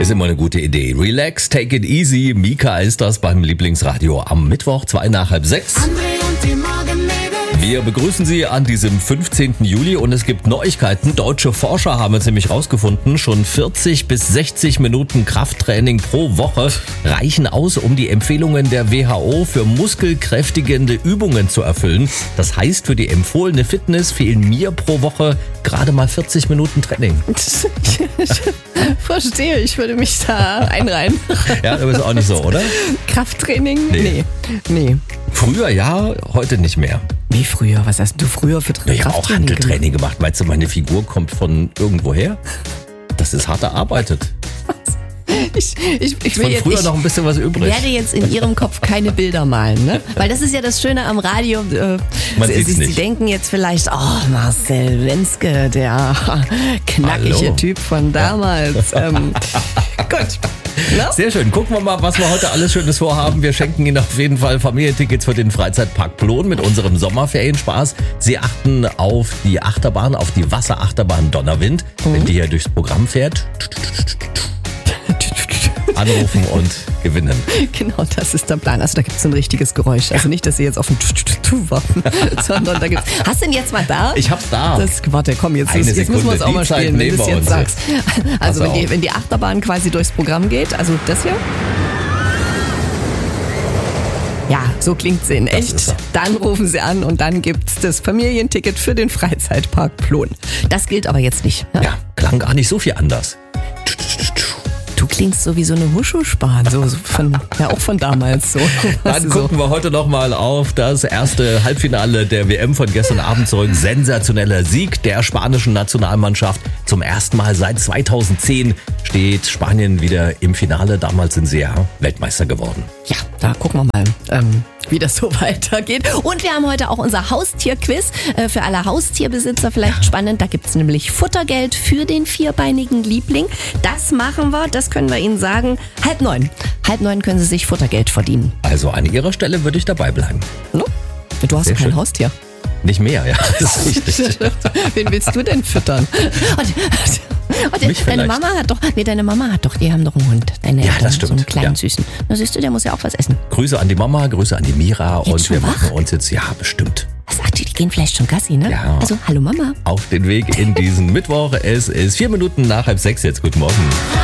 Ist immer eine gute Idee. Relax, take it easy. Mika ist das beim Lieblingsradio am Mittwoch, 5:45. André und die Morgenmädels. Wir begrüßen Sie an diesem 15. Juli und es gibt Neuigkeiten. Deutsche Forscher haben es nämlich rausgefunden, schon 40 bis 60 Minuten Krafttraining pro Woche reichen aus, um die Empfehlungen der WHO für muskelkräftigende Übungen zu erfüllen. Das heißt, für die empfohlene Fitness fehlen mir pro Woche gerade mal 40 Minuten Training. Verstehe, ich würde mich da einreihen. Ja, aber ist auch nicht so, oder? Krafttraining? Nee. Früher ja, heute nicht mehr. Wie früher? Was hast du früher für Ich habe auch Krafttraining gemacht? Hanteltraining gemacht. Meinst du, meine Figur kommt von irgendwoher? Das ist hart erarbeitet. Ich Von früher noch ein bisschen was übrig. werde jetzt in Ihrem Kopf keine Bilder malen, ne? Weil das ist ja das Schöne am Radio. Man sieht's Sie nicht. denken jetzt vielleicht, oh, Marcel Wenske, der knackige Hallo. Typ von damals. Gut. Na? Sehr schön. Gucken wir mal, was wir heute alles Schönes vorhaben. Wir schenken Ihnen auf jeden Fall Familientickets für den Freizeitpark Plon mit unserem Sommerferienspaß. Sie achten auf die Achterbahn, auf die Wasserachterbahn Donnerwind. Wenn die hier durchs Programm fährt, anrufen und gewinnen. Genau, das ist der Plan. Also da gibt es ein richtiges Geräusch. Also nicht, dass Sie jetzt auf ein warten, sondern da gibt's. Hast du ihn jetzt mal da? Ich hab's da. Warte, komm, jetzt Eine müssen wir es Sekunde, auch mal die Zeit spielen, wenn nehmen du es wir jetzt uns sagst. Also Pass auf. wenn die Achterbahn quasi durchs Programm geht, also das hier. Ja, so klingt sie in ist echt. er. Dann rufen Sie an und dann gibt's das Familienticket für den Freizeitpark Plon. Das gilt aber jetzt nicht. Ne? Ja, klang gar nicht so viel anders. Du klingst so wie so eine Huschuspahn, so von, ja auch von damals so. Dann Weißt du, gucken wir heute nochmal auf das erste Halbfinale der WM von gestern Abend zurück. Sensationeller Sieg der spanischen Nationalmannschaft. Zum ersten Mal seit 2010 steht Spanien wieder im Finale. Damals sind sie ja Weltmeister geworden. Ja, da gucken wir mal, wie das so weitergeht. Und wir haben heute auch unser Haustierquiz für alle Haustierbesitzer. Vielleicht spannend, da gibt's nämlich Futtergeld für den vierbeinigen Liebling. Das machen wir, das können wir Ihnen sagen. 8:30. 8:30 können Sie sich Futtergeld verdienen. Also an Ihrer Stelle würde ich dabei bleiben. No? Du hast Sehr kein schön. Haustier. Nicht mehr, ja. Das ist richtig. Wen willst du denn füttern? Mich Deine vielleicht. Mama hat doch, die haben doch einen Hund. Deine Ja, Eltern, das stimmt. So einen kleinen Ja. Süßen. Na siehst du, der muss ja auch was essen. Grüße an die Mama, Grüße an die Mira und schon wir wach? machen uns jetzt, ja bestimmt, Was sagt die? Die gehen vielleicht schon Gassi, ne? Ja. Also, hallo Mama. auf den Weg in diesen Mittwoch. Es ist 4 Minuten nach 5:30 jetzt. Guten Morgen.